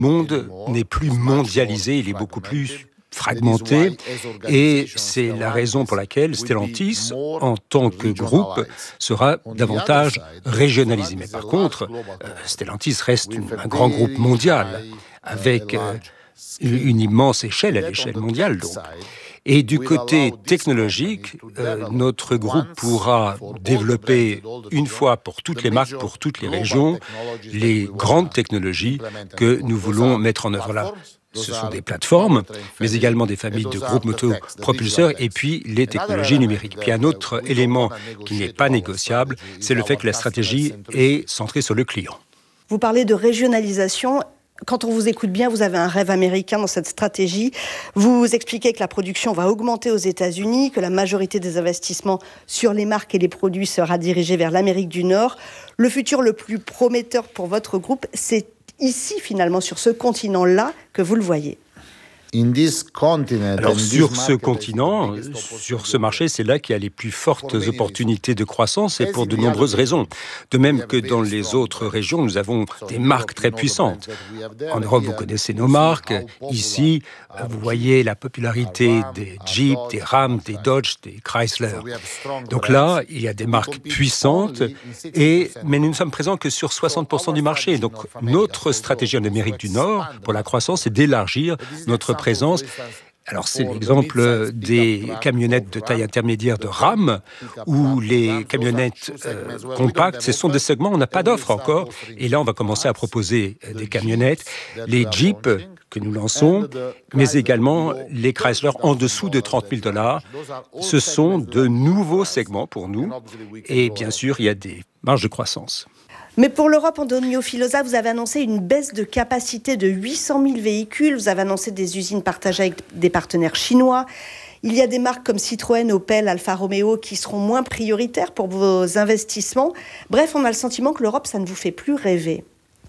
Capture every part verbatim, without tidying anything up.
monde n'est plus mondialisé, il est beaucoup plus fragmenté, et c'est la raison pour laquelle Stellantis, en tant que groupe, sera davantage régionalisé. Mais par contre, euh, Stellantis reste une, un grand groupe mondial, avec euh, une immense échelle à l'échelle mondiale, donc. Et du côté technologique, euh, notre groupe pourra développer une fois pour toutes les marques, pour toutes les régions, les grandes technologies que nous voulons mettre en œuvre là. Ce sont des plateformes, mais également des familles de groupes motopropulseurs et puis les technologies numériques. Puis un autre élément qui n'est pas négociable, c'est le fait que la stratégie est centrée sur le client. Vous parlez de régionalisation. Quand on vous écoute bien, vous avez un rêve américain dans cette stratégie. Vous expliquez que la production va augmenter aux États-Unis, que la majorité des investissements sur les marques et les produits sera dirigée vers l'Amérique du Nord. Le futur le plus prometteur pour votre groupe, c'est ici, finalement, sur ce continent-là, que vous le voyez. Alors sur ce continent, sur ce marché, c'est là qu'il y a les plus fortes opportunités de croissance et pour de nombreuses raisons. De même que dans les autres régions, nous avons des marques très puissantes. En Europe, vous connaissez nos marques. Ici, vous voyez la popularité des Jeep, des Ram, des Dodge, des Chrysler. Donc là, il y a des marques puissantes, et, mais nous ne sommes présents que sur soixante pour cent du marché. Donc notre stratégie en Amérique du Nord pour la croissance, c'est d'élargir notre présence. Alors c'est l'exemple des camionnettes de taille intermédiaire de Ram ou les camionnettes euh, compactes. Ce sont des segments où on n'a pas d'offre encore. Et là, on va commencer à proposer des camionnettes, les Jeeps que nous lançons, mais également les Chrysler en dessous de trente mille dollars. Ce sont de nouveaux segments pour nous. Et bien sûr, il y a des marges de croissance. Mais pour l'Europe, Antonio Filosa, vous avez annoncé une baisse de capacité de huit cent mille véhicules. Vous avez annoncé des usines partagées avec des partenaires chinois. Il y a des marques comme Citroën, Opel, Alfa Romeo qui seront moins prioritaires pour vos investissements. Bref, on a le sentiment que l'Europe, ça ne vous fait plus rêver.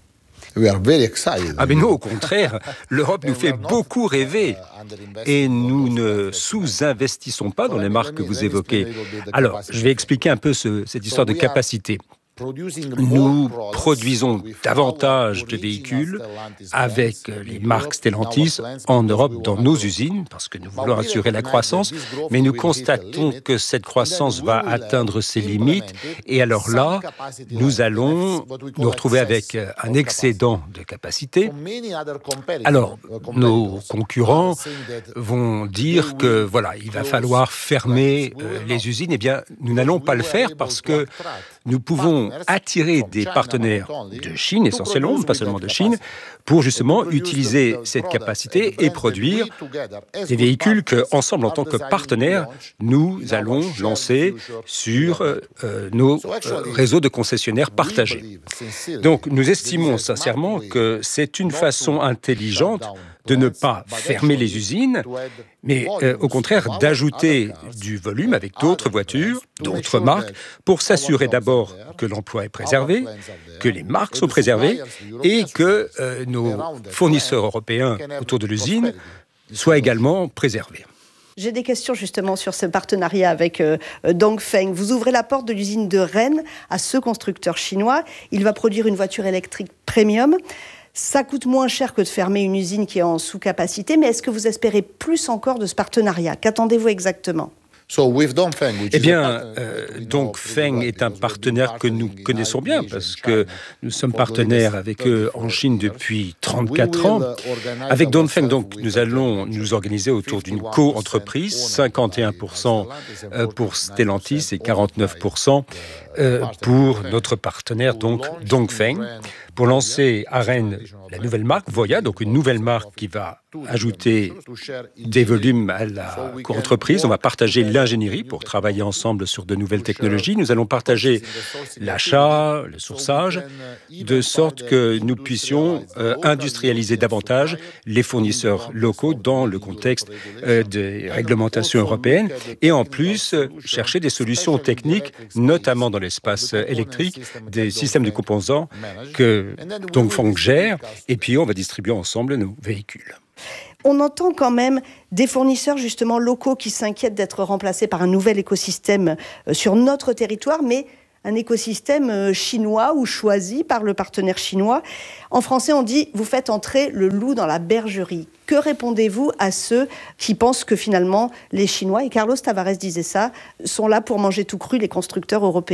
Ah mais non, au contraire, l'Europe nous fait beaucoup rêver. Et nous ne sous-investissons pas dans les marques que vous évoquez. Alors, je vais expliquer un peu ce, cette histoire de capacité. Nous produisons davantage de véhicules avec les marques Stellantis en Europe dans nos usines, parce que nous voulons assurer la croissance, mais nous constatons que cette croissance va atteindre ses limites, et alors là, nous allons nous retrouver avec un excédent de capacité. Alors, nos concurrents vont dire que voilà, il va falloir fermer euh, les usines. Eh bien, nous n'allons pas le faire parce que nous pouvons attirer des partenaires de Chine, essentiellement, pas seulement de Chine, pour justement utiliser cette capacité et produire des véhicules qu'ensemble, en tant que partenaires, nous allons lancer sur euh, nos euh, réseaux de concessionnaires partagés. Donc, nous estimons sincèrement que c'est une façon intelligente de ne pas fermer les usines, mais euh, au contraire d'ajouter du volume avec d'autres voitures, d'autres marques, pour s'assurer d'abord que l'emploi est préservé, que les marques sont préservées et que euh, nos fournisseurs européens autour de l'usine soient également préservés. J'ai des questions justement sur ce partenariat avec euh, Dongfeng. Vous ouvrez la porte de l'usine de Rennes à ce constructeur chinois. Il va produire une voiture électrique premium. Ça coûte moins cher que de fermer une usine qui est en sous-capacité, mais est-ce que vous espérez plus encore de ce partenariat ? Qu'attendez-vous exactement ? Eh bien, euh, Dongfeng est un partenaire que nous connaissons bien parce que nous sommes partenaires avec eux en Chine depuis trente-quatre ans. Avec Dongfeng, donc, nous allons nous organiser autour d'une co-entreprise, cinquante et un pour cent pour Stellantis et quarante-neuf pour cent pour notre partenaire, donc Dongfeng, pour lancer à Rennes la nouvelle marque Voya, donc une nouvelle marque qui va ajouter des volumes à la co-entreprise. On va partager l'ingénierie pour travailler ensemble sur de nouvelles technologies. Nous allons partager l'achat, le sourçage, de sorte que nous puissions euh, industrialiser davantage les fournisseurs locaux dans le contexte euh, des réglementations européennes et en plus euh, chercher des solutions techniques, notamment dans l'espace électrique, des systèmes de composants que Dongfeng gère, et puis on va distribuer ensemble nos véhicules. On entend quand même des fournisseurs justement locaux qui s'inquiètent d'être remplacés par un nouvel écosystème sur notre territoire, mais un écosystème chinois ou choisi par le partenaire chinois. En français, on dit « vous faites entrer le loup dans la bergerie ». Que répondez-vous à ceux qui pensent que finalement les Chinois, et Carlos Tavares disait ça, sont là pour manger tout cru les constructeurs européens ?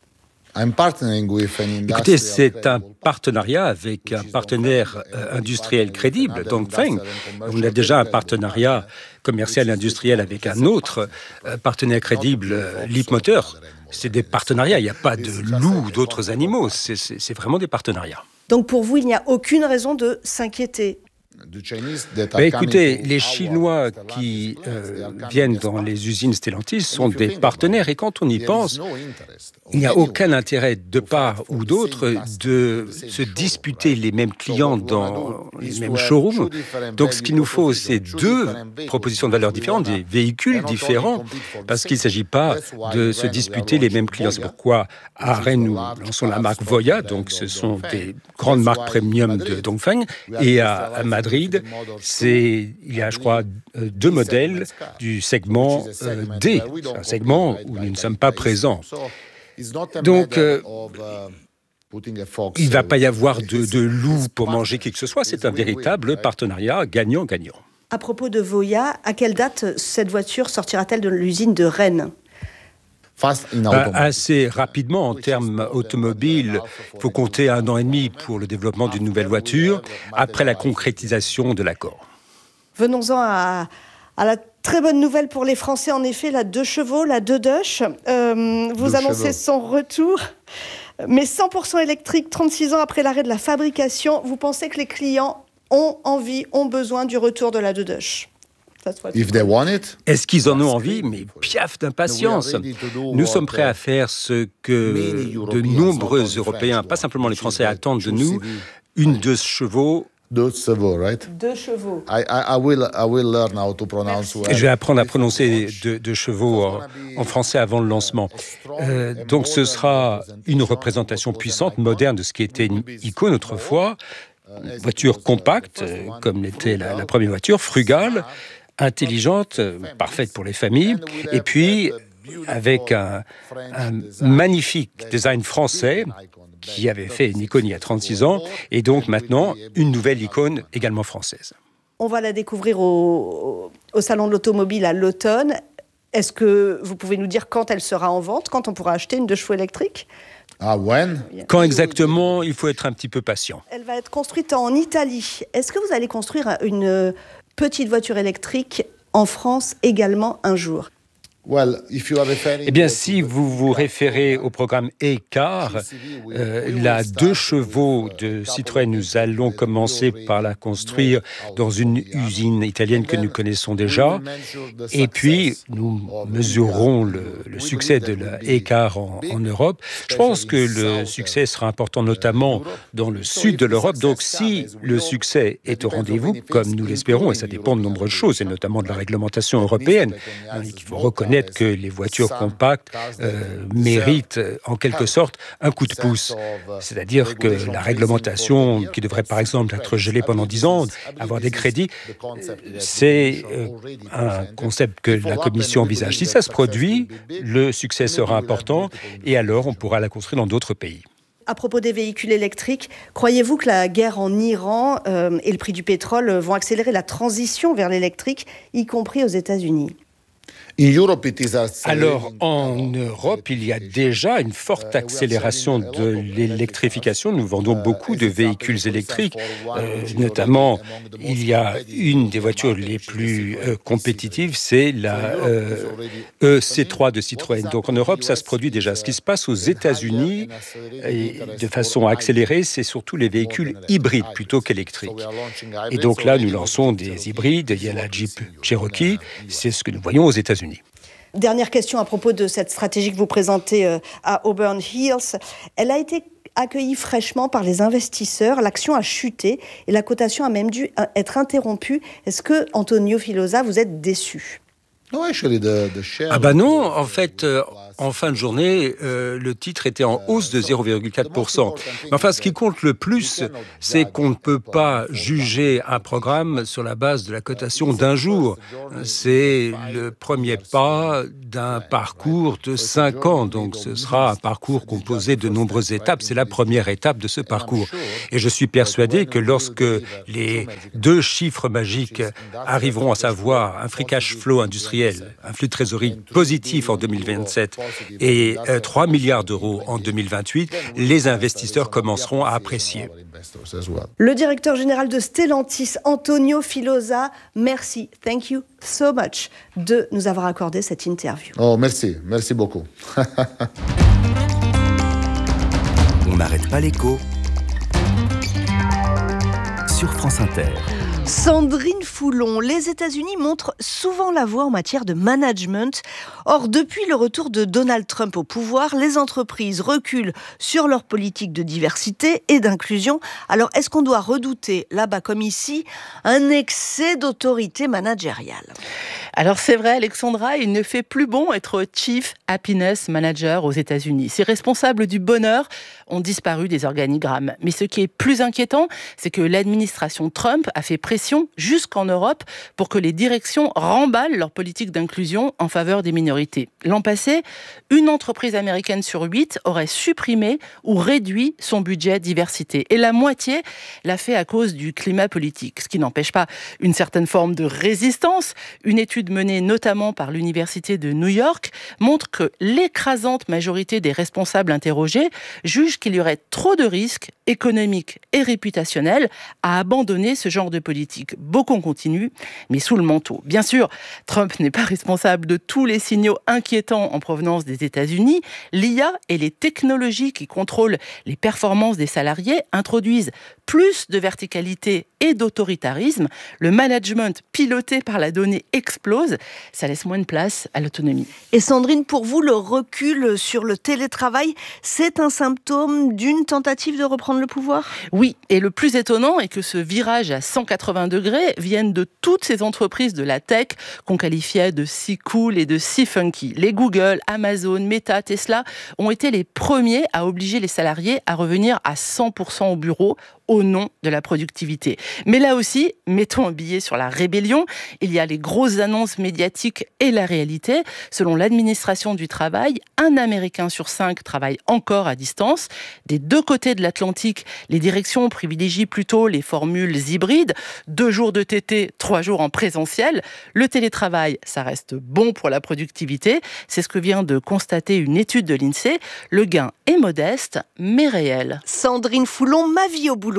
Écoutez, c'est un partenariat avec un partenaire euh, industriel crédible, Dongfeng. On a déjà un partenariat commercial et industriel avec un autre euh, partenaire crédible, euh, Leapmotor. C'est des partenariats, il n'y a pas de loups ou d'autres animaux, c'est, c'est, c'est vraiment des partenariats. Donc pour vous, il n'y a aucune raison de s'inquiéter ? Ben écoutez, les Chinois qui euh, viennent dans les usines Stellantis sont des partenaires et quand on y pense, il n'y a aucun intérêt de part ou d'autre de se disputer les mêmes clients dans les mêmes showrooms. Donc ce qu'il nous faut, c'est deux propositions de valeur différentes, des véhicules différents, parce qu'il ne s'agit pas de se disputer les mêmes clients. C'est pourquoi à Rennes, nous lançons la marque Voya, donc ce sont des grandes marques premium de Dongfeng, et à, à Madrid, c'est, il y a, je crois, deux modèles du segment euh, D, un segment où nous ne sommes pas présents. Donc, euh, il ne va pas y avoir de, de loup pour manger qui que ce soit, c'est un véritable partenariat gagnant-gagnant. À propos de Voya, à quelle date cette voiture sortira-t-elle de l'usine de Rennes ? Bah, assez rapidement, en termes automobiles, il faut compter un an et demi pour le développement d'une nouvelle voiture, après la concrétisation de l'accord. Venons-en à, à la très bonne nouvelle pour les Français, en effet, la deux chevaux, la deux Dush. Euh, vous deux annoncez chevaux. Son retour, mais cent pour cent électrique, trente-six ans après l'arrêt de la fabrication. Vous pensez que les clients ont envie, ont besoin du retour de la deux Dush ? Est-ce qu'ils en ont envie ? Mais piaf d'impatience. Nous sommes prêts à faire ce que de nombreux Européens, pas simplement les Français, attendent de nous, une deux chevaux. Deux chevaux, right? Deux chevaux. I, I, will, I will learn how to pronounce well. Je vais apprendre à prononcer deux de chevaux en, en français avant le lancement. Euh, donc ce sera une représentation puissante, moderne de ce qui était une icône autrefois. Une voiture compacte, comme l'était la, la première voiture, frugale, intelligente, parfaite pour les familles, et puis avec un, un magnifique design français qui avait fait une icône il y a trente-six ans, et donc maintenant une nouvelle icône également française. On va la découvrir au, au Salon de l'Automobile à l'automne. Est-ce que vous pouvez nous dire quand elle sera en vente, quand on pourra acheter une deux chevaux électrique ? Ah, when? Quand exactement, il faut être un petit peu patient. Elle va être construite en Italie. Est-ce que vous allez construire une petite voiture électrique en France également un jour ? Well, if you are referring eh bien, si vous vous référez au programme e-Car, euh, la deux chevaux de Citroën, nous allons commencer par la construire dans une usine italienne que nous connaissons déjà. Et puis, nous mesurerons le, le succès de la e-Car en, en Europe. Je pense que le succès sera important, notamment dans le sud de l'Europe. Donc, si le succès est au rendez-vous, comme nous l'espérons, et ça dépend de nombreuses choses, et notamment de la réglementation européenne, hein, il faut reconnaître que les voitures compactes euh, méritent en quelque sorte un coup de pouce. C'est-à-dire que la réglementation, qui devrait par exemple être gelée pendant dix ans, avoir des crédits, c'est euh, un concept que la Commission envisage. Si ça se produit, le succès sera important et alors on pourra la construire dans d'autres pays. À propos des véhicules électriques, croyez-vous que la guerre en Iran euh, et le prix du pétrole vont accélérer la transition vers l'électrique, y compris aux États-Unis ? Alors, en Europe, il y a déjà une forte accélération de l'électrification. Nous vendons beaucoup de véhicules électriques. Euh, notamment, il y a une des voitures les plus euh, compétitives, c'est la euh, E C trois de Citroën. Donc, en Europe, ça se produit déjà. Ce qui se passe aux États-Unis, et de façon accélérée, c'est surtout les véhicules hybrides plutôt qu'électriques. Et donc là, nous lançons des hybrides. Il y a la Jeep Cherokee. C'est ce que nous voyons aux États-Unis. Dernière question à propos de cette stratégie que vous présentez à Auburn Hills. Elle a été accueillie fraîchement par les investisseurs. L'action a chuté et la cotation a même dû être interrompue. Est-ce que, Antonio Filosa, vous êtes déçu ? Ah bah non, en fait, euh, en fin de journée, euh, le titre était en hausse de zéro virgule quatre pour cent. Mais enfin, ce qui compte le plus, c'est qu'on ne peut pas juger un programme sur la base de la cotation d'un jour. C'est le premier pas d'un parcours de cinq ans. Donc, ce sera un parcours composé de nombreuses étapes. C'est la première étape de ce parcours. Et je suis persuadé que lorsque les deux chiffres magiques arriveront, à savoir un free cash flow industriel, un flux de trésorerie positif en deux mille vingt-sept et euh, trois milliards d'euros en deux mille vingt-huit, les investisseurs commenceront à apprécier. Le directeur général de Stellantis, Antonio Filosa, merci, thank you so much de nous avoir accordé cette interview. Oh, merci, merci beaucoup. On n'arrête pas l'écho sur France Inter. Sandrine Foulon, les États-Unis montrent souvent la voie en matière de management. Or, depuis le retour de Donald Trump au pouvoir, les entreprises reculent sur leur politique de diversité et d'inclusion. Alors, est-ce qu'on doit redouter, là-bas comme ici, un excès d'autorité managériale ? Alors c'est vrai, Alexandra, il ne fait plus bon être Chief Happiness Manager aux États-Unis. Ces responsables du bonheur ont disparu des organigrammes. Mais ce qui est plus inquiétant, c'est que l'administration Trump a fait pression jusqu'en Europe pour que les directions remballent leur politique d'inclusion en faveur des minorités. L'an passé, une entreprise américaine sur huit aurait supprimé ou réduit son budget diversité. Et la moitié l'a fait à cause du climat politique, ce qui n'empêche pas une certaine forme de résistance. Une étude menée notamment par l'Université de New York montre que l'écrasante majorité des responsables interrogés jugent qu'il y aurait trop de risques économiques et réputationnels à abandonner ce genre de politique. Beaucoup continuent, mais sous le manteau. Bien sûr, Trump n'est pas responsable de tous les signaux inquiétants en provenance des États-Unis. L'I A et les technologies qui contrôlent les performances des salariés introduisent plus de verticalité et d'autoritarisme. Le management piloté par la donnée explose. Ça laisse moins de place à l'autonomie. Et Sandrine, pour vous, le recul sur le télétravail, c'est un symptôme d'une tentative de reprendre le pouvoir ? Oui, et le plus étonnant est que ce virage à cent quatre-vingts degrés vienne de toutes ces entreprises de la tech qu'on qualifiait de si cool et de si funky. Les Google, Amazon, Meta, Tesla ont été les premiers à obliger les salariés à revenir à cent pour cent au bureau au nom de la productivité. Mais là aussi, mettons un billet sur la rébellion. Il y a les grosses annonces médiatiques et la réalité. Selon l'administration du travail, un Américain sur cinq travaille encore à distance. Des deux côtés de l'Atlantique, les directions privilégient plutôt les formules hybrides. Deux jours de T T, trois jours en présentiel. Le télétravail, ça reste bon pour la productivité. C'est ce que vient de constater une étude de l'INSEE. Le gain est modeste, mais réel. Sandrine Foulon, ma vie au boulot.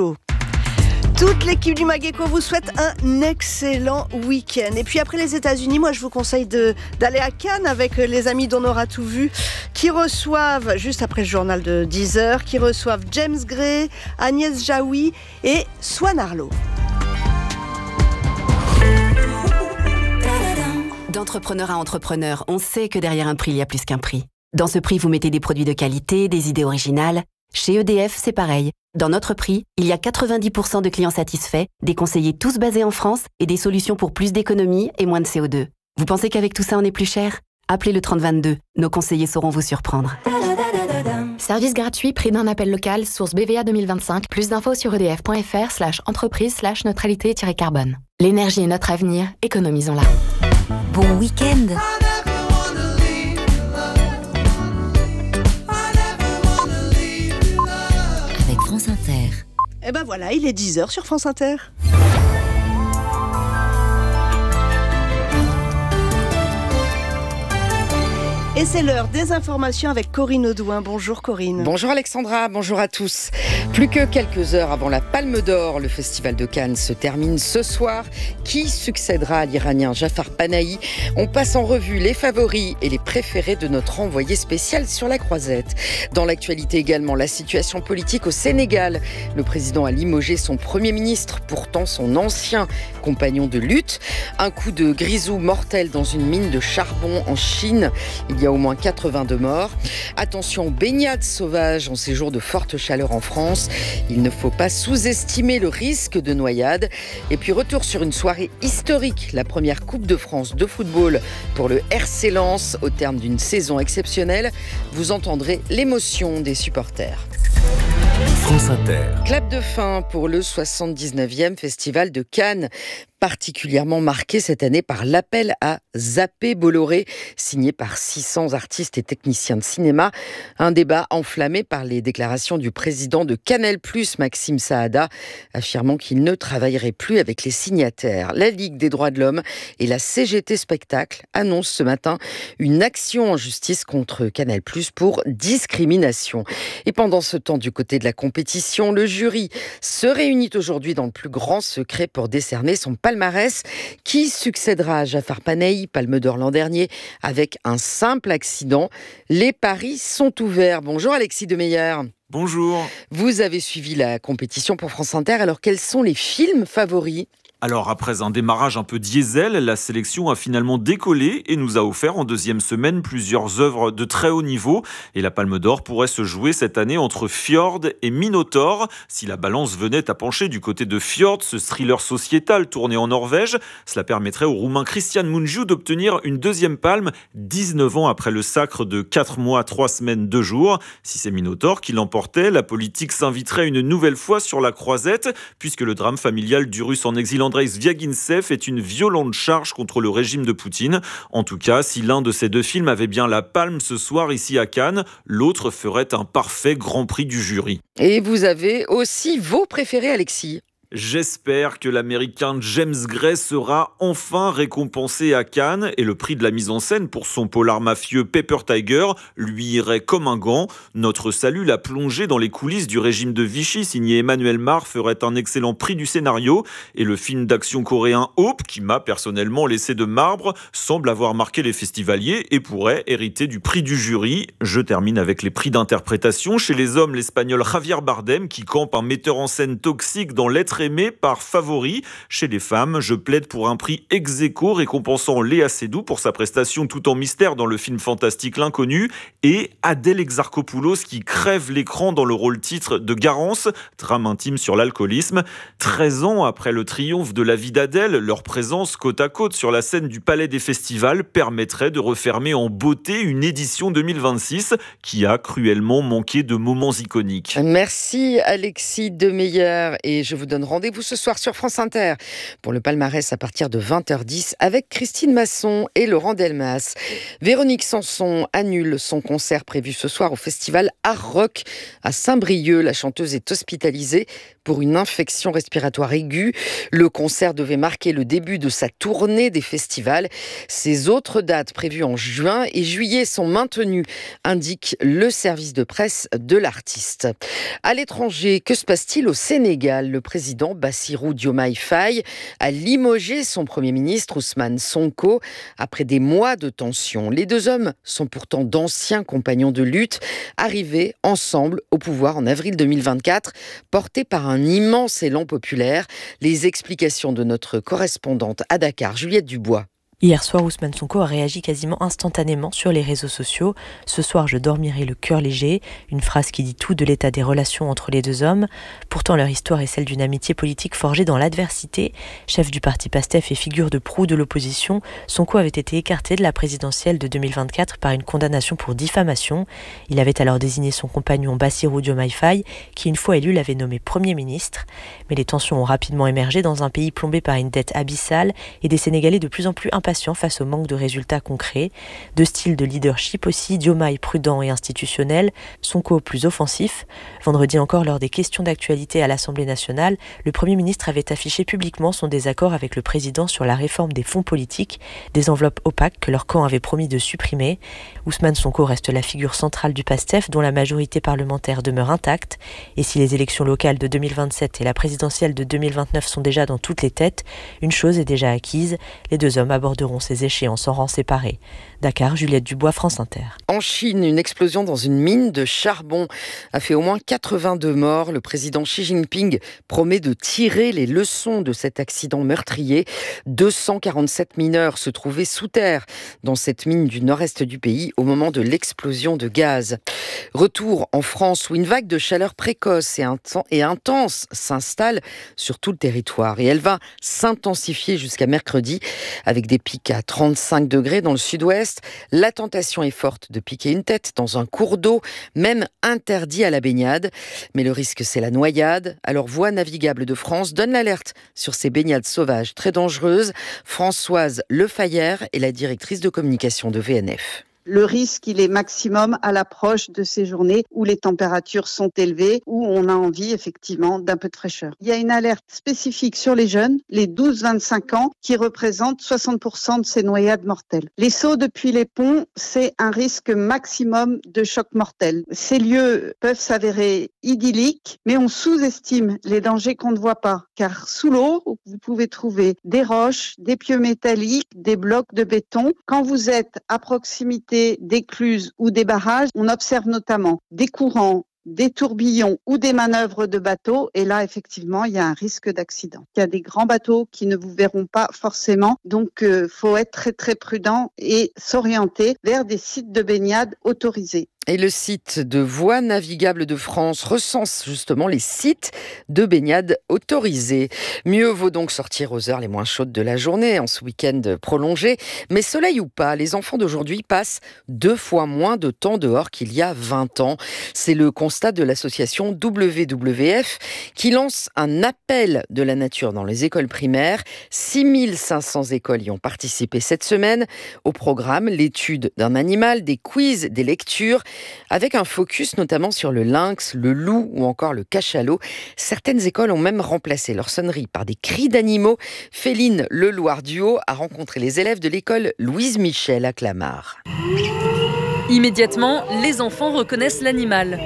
Toute l'équipe du Mageco vous souhaite un excellent week-end. Et puis après les États-Unis, moi je vous conseille de, d'aller à Cannes avec les amis d'On aura tout vu, qui reçoivent, juste après le journal de dix heures, qui reçoivent James Gray, Agnès Jaoui et Swan Arlo. D'entrepreneur à entrepreneur, on sait que derrière un prix, il y a plus qu'un prix. Dans ce prix, vous mettez des produits de qualité, des idées originales. Chez E D F, c'est pareil. Dans notre prix, il y a quatre-vingt-dix pour cent de clients satisfaits, des conseillers tous basés en France et des solutions pour plus d'économie et moins de C O deux. Vous pensez qu'avec tout ça, on est plus cher ? Appelez le trente vingt-deux. Nos conseillers sauront vous surprendre. Service gratuit, prix d'un appel local, source B V A deux mille vingt-cinq. Plus d'infos sur edf.fr slash entreprise slash neutralité-carbone. L'énergie est notre avenir, économisons-la. Bon week-end. Avec France Inter. Et ben voilà, il est dix heures sur France Inter. Et c'est l'heure des informations avec Corinne Audouin. Bonjour Corinne. Bonjour Alexandra, bonjour à tous. Plus que quelques heures avant la Palme d'Or, le Festival de Cannes se termine ce soir. Qui succédera à l'Iranien Jafar Panahi ? On passe en revue les favoris et les préférés de notre envoyé spécial sur la croisette. Dans l'actualité également, la situation politique au Sénégal. Le président a limogé son Premier ministre, pourtant son ancien compagnon de lutte. Un coup de grisou mortel dans une mine de charbon en Chine. Il y a a au moins quatre-vingt-deux morts. Attention, baignade sauvage en ces jours de forte chaleur en France. Il ne faut pas sous-estimer le risque de noyade. Et puis retour sur une soirée historique, la première Coupe de France de football pour le R C Lens. Au terme d'une saison exceptionnelle, vous entendrez l'émotion des supporters. France Inter. Clap de fin pour le soixante-dix-neuvième Festival de Cannes, particulièrement marqué cette année par l'appel à zapper Bolloré, signé par six cents artistes et techniciens de cinéma. Un débat enflammé par les déclarations du président de Canal plus, Maxime Saada, affirmant qu'il ne travaillerait plus avec les signataires. La Ligue des droits de l'homme et la C G T Spectacle annoncent ce matin une action en justice contre Canal plus pour discrimination. Et pendant ce temps, du côté de la compétition, le jury se réunit aujourd'hui dans le plus grand secret pour décerner son palmarès. Qui succédera à Jafar Panahi, Palme d'Or l'an dernier, avec un simple accident? Les paris sont ouverts. Bonjour Alexis Demeyer. Bonjour. Vous avez suivi la compétition pour France Inter. Alors quels sont les films favoris ? Alors après un démarrage un peu diesel, la sélection a finalement décollé et nous a offert en deuxième semaine plusieurs œuvres de très haut niveau. Et la Palme d'Or pourrait se jouer cette année entre Fjord et Minotaur. Si la balance venait à pencher du côté de Fjord, ce thriller sociétal tourné en Norvège, cela permettrait au Roumain Cristian Mungiu d'obtenir une deuxième palme dix-neuf ans après le sacre de quatre mois, trois semaines, deux jours. Si c'est Minotaur qui l'emportait, la politique s'inviterait une nouvelle fois sur la croisette, puisque le drame familial du Russe en exil Andrei Zviagintsev est une violente charge contre le régime de Poutine. En tout cas, si l'un de ces deux films avait bien la palme ce soir ici à Cannes, l'autre ferait un parfait grand prix du jury. Et vous avez aussi vos préférés, Alexis ? J'espère que l'américain James Gray sera enfin récompensé à Cannes et le prix de la mise en scène pour son polar mafieux Paper Tiger lui irait comme un gant. Notre salut, la plongée dans les coulisses du régime de Vichy signé Emmanuel Mar ferait un excellent prix du scénario et le film d'action coréen Hope, qui m'a personnellement laissé de marbre, semble avoir marqué les festivaliers et pourrait hériter du prix du jury. Je termine avec les prix d'interprétation. Chez les hommes, l'espagnol Javier Bardem qui campe un metteur en scène toxique dans L'être aimé par Favori. Chez les femmes, je plaide pour un prix ex aequo récompensant Léa Seydoux pour sa prestation tout en mystère dans le film fantastique L'Inconnu et Adèle Exarchopoulos qui crève l'écran dans le rôle titre de Garance, drame intime sur l'alcoolisme. treize ans après le triomphe de la vie d'Adèle, leur présence côte à côte sur la scène du Palais des Festivals permettrait de refermer en beauté une édition deux mille vingt-six qui a cruellement manqué de moments iconiques. Merci Alexis Demeyer et je vous donne rendez-vous ce soir sur France Inter pour le palmarès à partir de vingt heures dix avec Christine Masson et Laurent Delmas. Véronique Sanson annule son concert prévu ce soir au festival Art Rock à Saint-Brieuc. La chanteuse est hospitalisée pour une infection respiratoire aiguë. Le concert devait marquer le début de sa tournée des festivals. Ses autres dates prévues en juin et juillet sont maintenues, indique le service de presse de l'artiste. À l'étranger, que se passe-t-il au Sénégal ? Le président Bassirou Diomaye Faye a limogé son Premier ministre Ousmane Sonko après des mois de tension. Les deux hommes sont pourtant d'anciens compagnons de lutte, arrivés ensemble au pouvoir en avril deux mille vingt-quatre, portés par un immense élan populaire. Les explications de notre correspondante à Dakar, Juliette Dubois. Hier soir, Ousmane Sonko a réagi quasiment instantanément sur les réseaux sociaux. « Ce soir, je dormirai le cœur léger », une phrase qui dit tout de l'état des relations entre les deux hommes. Pourtant, leur histoire est celle d'une amitié politique forgée dans l'adversité. Chef du parti PASTEF et figure de proue de l'opposition, Sonko avait été écarté de la présidentielle de deux mille vingt-quatre par une condamnation pour diffamation. Il avait alors désigné son compagnon Bassirou Diomaye Faye, qui une fois élu l'avait nommé Premier ministre. Mais les tensions ont rapidement émergé dans un pays plombé par une dette abyssale et des Sénégalais de plus en plus impatients face au manque de résultats concrets. Deux styles de leadership aussi, Diomaye prudent et institutionnel, Sonko plus offensif. Vendredi encore, lors des questions d'actualité à l'Assemblée nationale, le Premier ministre avait affiché publiquement son désaccord avec le président sur la réforme des fonds politiques, des enveloppes opaques que leur camp avait promis de supprimer. Ousmane Sonko reste la figure centrale du PASTEF dont la majorité parlementaire demeure intacte. Et si les élections locales de deux mille vingt-sept et la présidentielle de deux mille vingt-neuf sont déjà dans toutes les têtes, une chose est déjà acquise, les deux hommes abordent aborderont ces échéances en rangs séparés. Dakar, Juliette Dubois, France Inter. En Chine, une explosion dans une mine de charbon a fait au moins quatre-vingt-deux morts. Le président Xi Jinping promet de tirer les leçons de cet accident meurtrier. deux cent quarante-sept mineurs se trouvaient sous terre dans cette mine du nord-est du pays au moment de l'explosion de gaz. Retour en France où une vague de chaleur précoce et intense s'installe sur tout le territoire. Et elle va s'intensifier jusqu'à mercredi avec des pics à trente-cinq degrés dans le sud-ouest. La tentation est forte de piquer une tête dans un cours d'eau, même interdit à la baignade. Mais le risque, c'est la noyade. Alors, Voies navigables de France donne l'alerte sur ces baignades sauvages très dangereuses. Françoise Lefayère est la directrice de communication de V N F. Le risque, il est maximum à l'approche de ces journées où les températures sont élevées, où on a envie effectivement d'un peu de fraîcheur. Il y a une alerte spécifique sur les jeunes, les douze vingt-cinq ans, qui représentent soixante pour cent de ces noyades mortelles. Les sauts depuis les ponts, c'est un risque maximum de choc mortel. Ces lieux peuvent s'avérer idylliques, mais on sous-estime les dangers qu'on ne voit pas. Car sous l'eau, vous pouvez trouver des roches, des pieux métalliques, des blocs de béton. Quand vous êtes à proximité d'écluses ou des barrages, on observe notamment des courants, des tourbillons ou des manœuvres de bateaux. Et là, effectivement, il y a un risque d'accident. Il y a des grands bateaux qui ne vous verront pas forcément. Donc, il euh, faut être très, très prudent et s'orienter vers des sites de baignade autorisés. Et le site de Voies navigables de France recense justement les sites de baignade autorisés. Mieux vaut donc sortir aux heures les moins chaudes de la journée, en ce week-end prolongé. Mais soleil ou pas, les enfants d'aujourd'hui passent deux fois moins de temps dehors qu'il y a vingt ans. C'est le constat de l'association W W F qui lance un appel de la nature dans les écoles primaires. six mille cinq cents écoles y ont participé cette semaine. Au programme, l'étude d'un animal, des quiz, des lectures, avec un focus notamment sur le lynx, le loup ou encore le cachalot. Certaines écoles ont même remplacé leur sonnerie par des cris d'animaux. Féline Leloir-Duhaut a rencontré les élèves de l'école Louise Michel à Clamart. Immédiatement, les enfants reconnaissent l'animal.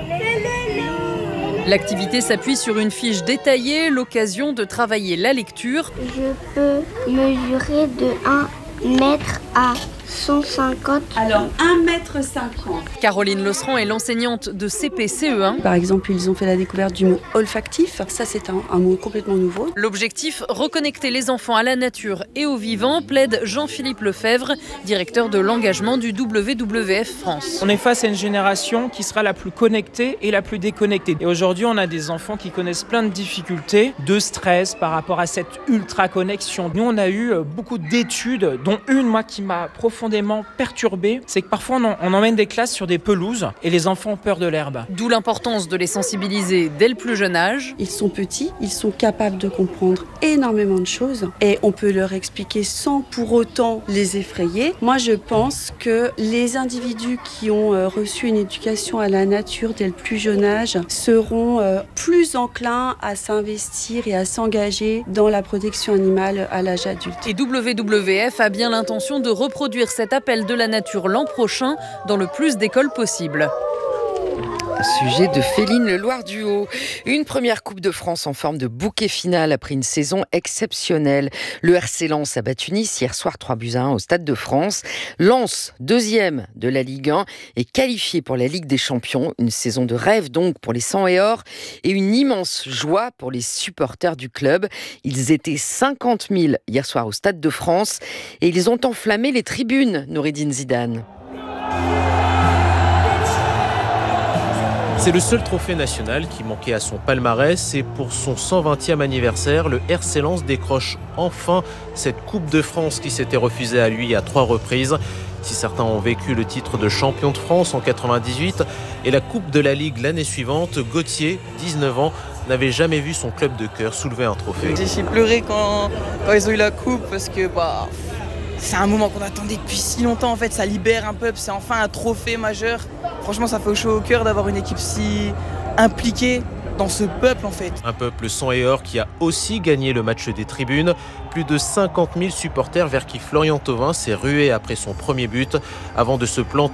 L'activité s'appuie sur une fiche détaillée, l'occasion de travailler la lecture. Je peux mesurer de un mètre à cent cinquante. Alors, un mètre cinquante. Caroline Losseran est l'enseignante de C P C E un. Par exemple, ils ont fait la découverte du mot olfactif. Ça, c'est un, un mot complètement nouveau. L'objectif, reconnecter les enfants à la nature et au vivant, plaide Jean-Philippe Lefebvre, directeur de l'engagement du W W F France. On est face à une génération qui sera la plus connectée et la plus déconnectée. Et aujourd'hui, on a des enfants qui connaissent plein de difficultés, de stress par rapport à cette ultra-connexion. Nous, on a eu beaucoup d'études, dont une, moi, qui m'a profondément perturbé, c'est que parfois on, en, on emmène des classes sur des pelouses et les enfants ont peur de l'herbe. D'où l'importance de les sensibiliser dès le plus jeune âge. Ils sont petits, ils sont capables de comprendre énormément de choses et on peut leur expliquer sans pour autant les effrayer. Moi, je pense que les individus qui ont euh, reçu une éducation à la nature dès le plus jeune âge seront euh, plus enclins à s'investir et à s'engager dans la protection animale à l'âge adulte. Et W W F a bien l'intention de reproduire cet appel de la nature l'an prochain dans le plus d'écoles possible. Sujet de Féline Leloir-Duhaut. Une première Coupe de France en forme de bouquet final après une saison exceptionnelle. Le R C Lens a battu Nice hier soir trois buts à un au Stade de France. Lens, deuxième de la Ligue un, est qualifié pour la Ligue des Champions. Une saison de rêve donc pour les sang et or et une immense joie pour les supporters du club. Ils étaient cinquante mille hier soir au Stade de France et ils ont enflammé les tribunes, Noureddine Zidane. C'est le seul trophée national qui manquait à son palmarès et pour son cent vingtième anniversaire, le R C Lens décroche enfin cette Coupe de France qui s'était refusée à lui à trois reprises. Si certains ont vécu le titre de champion de France en quatre-vingt-dix-huit et la Coupe de la Ligue l'année suivante, Gauthier, dix-neuf ans, n'avait jamais vu son club de cœur soulever un trophée. J'ai pleuré quand, quand ils ont eu la Coupe parce que bah, c'est un moment qu'on attendait depuis si longtemps. En fait, ça libère un peu, c'est enfin un trophée majeur. Franchement, ça fait chaud au cœur d'avoir une équipe si impliquée dans ce peuple en fait. Un peuple sang et or qui a aussi gagné le match des tribunes. Plus de cinquante mille supporters vers qui Florian Thauvin s'est rué après son premier but avant de se planter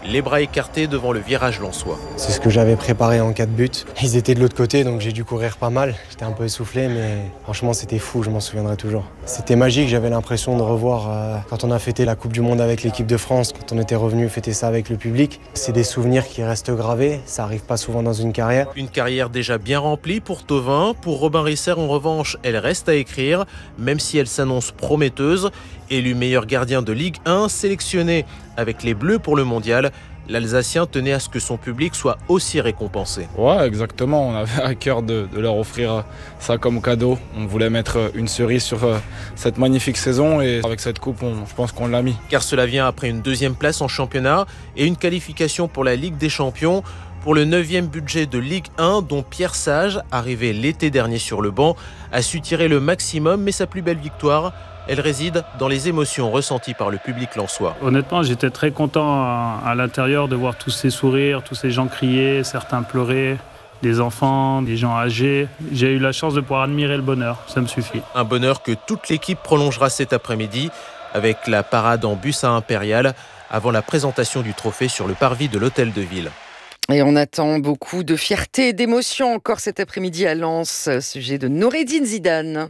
les bras écartés devant le virage lensois. C'est ce que j'avais préparé en cas de but. Ils étaient de l'autre côté, donc j'ai dû courir pas mal. J'étais un peu essoufflé, mais franchement c'était fou, je m'en souviendrai toujours. C'était magique, j'avais l'impression de revoir euh, quand on a fêté la Coupe du Monde avec l'équipe de France, quand on était revenu fêter ça avec le public. C'est des souvenirs qui restent gravés, ça arrive pas souvent dans une carrière. Une carrière déjà bien remplie pour Thauvin. Pour Robin Risser, en revanche, elle reste à écrire, même si elle s'annonce prometteuse. Élu meilleur gardien de Ligue un, sélectionné avec les Bleus pour le mondial, l'Alsacien tenait à ce que son public soit aussi récompensé. Ouais, exactement. On avait à cœur de, de leur offrir ça comme cadeau. On voulait mettre une cerise sur cette magnifique saison et avec cette coupe, on, je pense qu'on l'a mis. Car cela vient après une deuxième place en championnat et une qualification pour la Ligue des Champions. Pour le neuvième budget de Ligue un, dont Pierre Sage, arrivé l'été dernier sur le banc, a su tirer le maximum, mais sa plus belle victoire, elle réside dans les émotions ressenties par le public lensois. Honnêtement, j'étais très content à, à l'intérieur de voir tous ces sourires, tous ces gens crier, certains pleurer, des enfants, des gens âgés. J'ai eu la chance de pouvoir admirer le bonheur, ça me suffit. Un bonheur que toute l'équipe prolongera cet après-midi avec la parade en bus à Impérial avant la présentation du trophée sur le parvis de l'Hôtel de Ville. Et on attend beaucoup de fierté et d'émotion encore cet après-midi à Lens, sujet de Noureddine Zidane.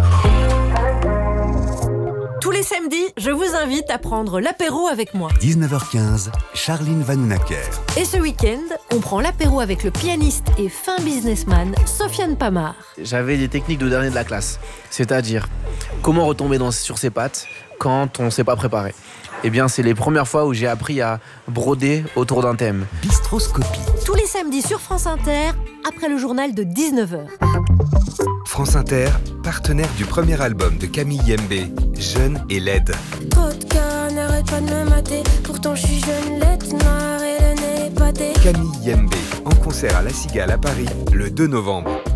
Tous les samedis, je vous invite à prendre l'apéro avec moi. dix-neuf heures quinze, Charline Vanhoenacker. Et ce week-end, on prend l'apéro avec le pianiste et fin businessman Sofiane Pamar. J'avais des techniques de dernier de la classe, c'est-à-dire comment retomber dans, sur ses pattes quand on ne s'est pas préparé. Eh bien, c'est les premières fois où j'ai appris à broder autour d'un thème. Bistroscopie. Tous les samedis sur France Inter, après le journal de dix-neuf heures. France Inter, partenaire du premier album de Camille Yembe, Jeune et laide. Trop de cœur, n'arrête pas de me mater. Pourtant je suis jeune, laide, noire et le nez épaté. Camille Yembe, en concert à La Cigale à Paris, le deux novembre.